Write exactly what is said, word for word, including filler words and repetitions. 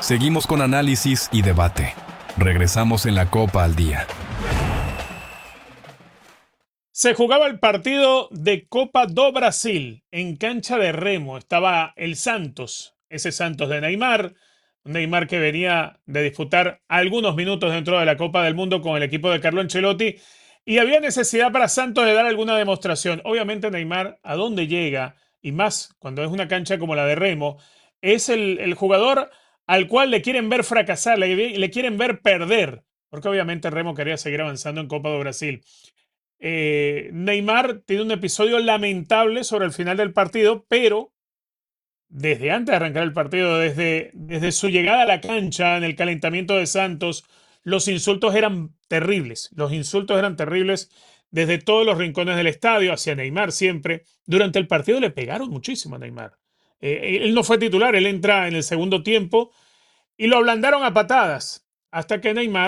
Seguimos con análisis y debate. Regresamos en la Copa al Día. Se jugaba el partido de Copa do Brasil en cancha de Remo. Estaba el Santos, ese Santos de Neymar. Neymar que venía de disputar algunos minutos dentro de la Copa del Mundo con el equipo de Carlo Ancelotti. Y había necesidad para Santos de dar alguna demostración. Obviamente Neymar, a dónde llega, y más cuando es una cancha como la de Remo, es el, el jugador al cual le quieren ver fracasar, le, le quieren ver perder. Porque obviamente Remo quería seguir avanzando en Copa do Brasil. Eh, Neymar tiene un episodio lamentable sobre el final del partido, pero desde antes de arrancar el partido, desde, desde su llegada a la cancha, en el calentamiento de Santos, los insultos eran terribles. Los insultos eran terribles desde todos los rincones del estadio, hacia Neymar siempre. Durante el partido le pegaron muchísimo a Neymar. Eh, él no fue titular, él entra en el segundo tiempo y lo ablandaron a patadas hasta que Neymar